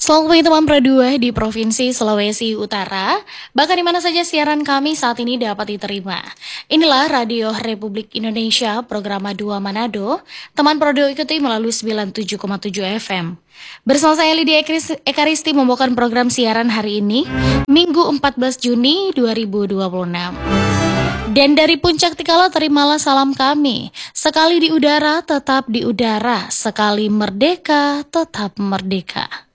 Selamat pagi teman Pro 2 di Provinsi Sulawesi Utara, bahkan di mana saja siaran kami saat ini dapat diterima. Inilah Radio Republik Indonesia, program 2 Manado, teman Pro 2 ikuti melalui 97,7 FM. Bersama saya Lydia Ekaristi membawakan program siaran hari ini, Minggu 14 Juni 2026. Dan dari Puncak Tikala terimalah salam kami. Sekali di udara, tetap di udara. Sekali merdeka, tetap merdeka.